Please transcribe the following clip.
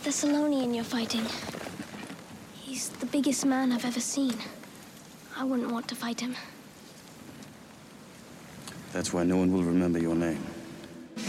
Thessalonian you're fighting. He's the biggest man I've ever seen. I wouldn't want to fight him. That's why no one will remember your name.